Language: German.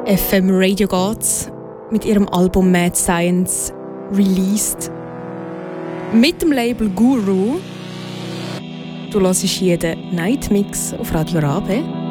FM Radio Gods mit ihrem Album Mad Science released. Mit dem Label Guru. Du hörst hier den Night Mix auf Radio Rabe.